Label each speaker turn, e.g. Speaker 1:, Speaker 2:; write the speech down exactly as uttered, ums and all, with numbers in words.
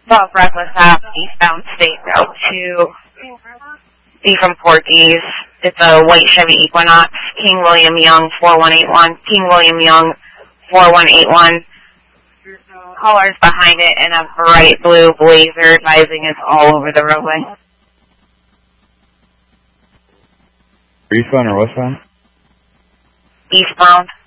Speaker 1: South Reckless Ave, eastbound State Route two. B from Porky's. It's a white Chevy Equinox. King William Young, four one eight one. King William Young, four one eight one. Callers behind it in a bright blue Blazer, advising it's all over the roadway.
Speaker 2: Eastbound or westbound?
Speaker 1: Eastbound.